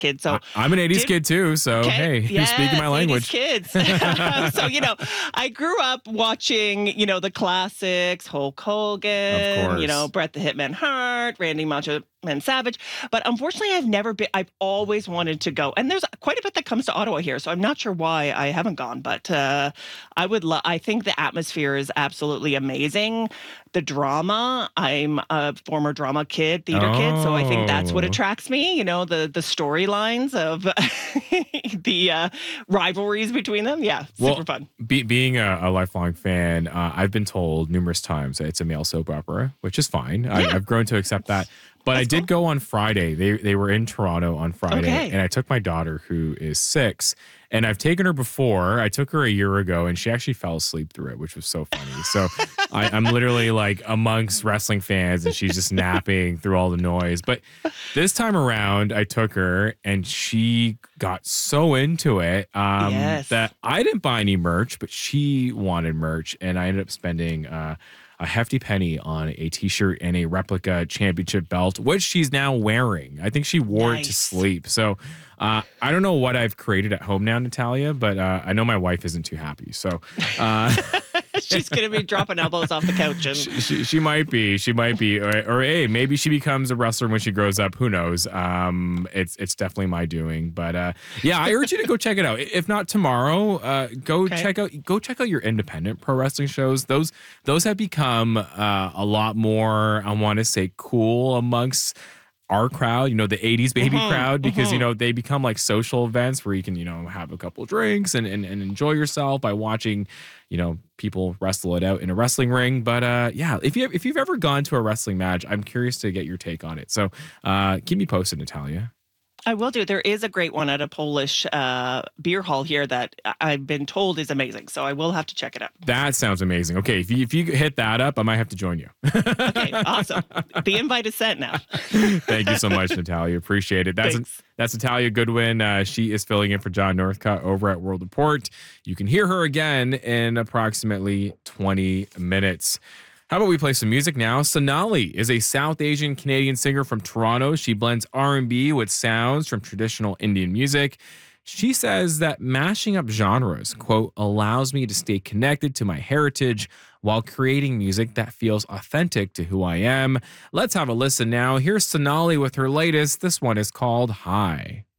kid. So I'm an 80s kid too. So, hey, you're speaking my language. 80s kids. So, I grew up watching, the classics, Hulk Of Hogan, course. Bret the Hitman Hart, Randy Macho Man Savage. But unfortunately, I've always wanted to go. And there's quite a bit that comes to Ottawa here. So I'm not sure why I haven't gone. But I think the atmosphere is absolutely amazing. The drama, I'm a former drama theater kid. So I think that's what Oh. attracts me, the storylines of the rivalries between them. Yeah, super fun. Being a lifelong fan, I've been told numerous times that it's a male soap opera, which is fine. I've grown to accept that. But I did go on Friday. They were in Toronto on Friday, and I took my daughter, who is 6, and I've taken her before. I took her a year ago, and she actually fell asleep through it, which was so funny. So I'm literally like amongst wrestling fans, and she's just napping through all the noise. But this time around, I took her, and she got so into it that I didn't buy any merch, but she wanted merch, and I ended up spending a hefty penny on a t-shirt and a replica championship belt, which she's now wearing. I think she wore it to sleep. So I don't know what I've created at home now, Natalia, but I know my wife isn't too happy. So she's going to be dropping elbows off the couch. And she might be. Or hey, maybe she becomes a wrestler when she grows up. Who knows? It's definitely my doing. But I urge you to go check it out. If not tomorrow, check out your independent pro wrestling shows. Those have become a lot more, I want to say, cool amongst our crowd, the 80s baby crowd, because, they become like social events where you can, have a couple drinks and enjoy yourself by watching, people wrestle it out in a wrestling ring. But if you've ever gone to a wrestling match, I'm curious to get your take on it. So keep me posted, Natalia. I will do. There is a great one at a Polish beer hall here that I've been told is amazing. So I will have to check it out. That sounds amazing. Okay, if you hit that up, I might have to join you. Okay, awesome. The invite is sent now. Thank you so much, Natalia. Appreciate it. That's Natalia Goodwin. She is filling in for John Northcutt over at World Report. You can hear her again in approximately 20 minutes. How about we play some music now? Sonali is a South Asian Canadian singer from Toronto. She blends R&B with sounds from traditional Indian music. She says that mashing up genres, quote, allows me to stay connected to my heritage while creating music that feels authentic to who I am. Let's have a listen now. Here's Sonali with her latest. This one is called High.